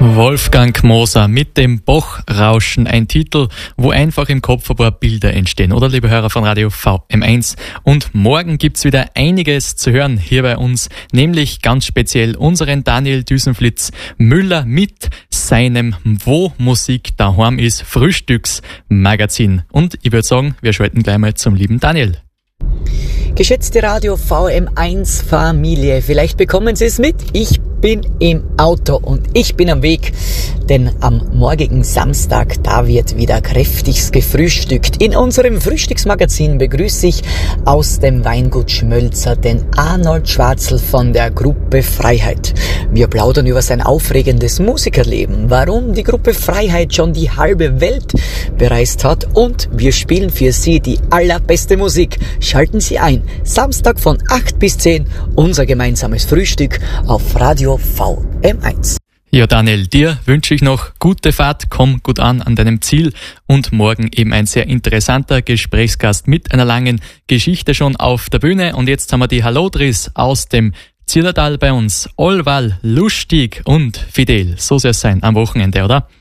Wolfgang Moser mit dem Bochrauschen, ein Titel, wo einfach im Kopf ein paar Bilder entstehen, oder liebe Hörer von Radio VM1? Und morgen gibt's wieder einiges zu hören hier bei uns, nämlich ganz speziell unseren Daniel Düsenflitz Müller mit seinem Wo Musik daheim ist Frühstücksmagazin. Und ich würde sagen, wir schalten gleich mal zum lieben Daniel. Geschätzte Radio VM1 Familie, vielleicht bekommen Sie es mit. Ich bin im Auto und ich bin am Weg, denn am morgigen Samstag, da wird wieder kräftigst gefrühstückt. In unserem Frühstücksmagazin begrüße ich aus dem Weingut Schmölzer den Arnold Schwarzel von der Gruppe Freiheit. Wir plaudern über sein aufregendes Musikerleben, warum die Gruppe Freiheit schon die halbe Welt bereist hat, und wir spielen für Sie die allerbeste Musik. Schalten Sie ein, Samstag von 8 bis 10, unser gemeinsames Frühstück auf Radio VM1. Ja, Daniel, dir wünsche ich noch gute Fahrt, komm gut an deinem Ziel, und morgen eben ein sehr interessanter Gesprächsgast mit einer langen Geschichte schon auf der Bühne. Und jetzt haben wir die Hallodris aus dem Zillertal bei uns. Allweil lustig und fidel. So soll es sein am Wochenende, oder?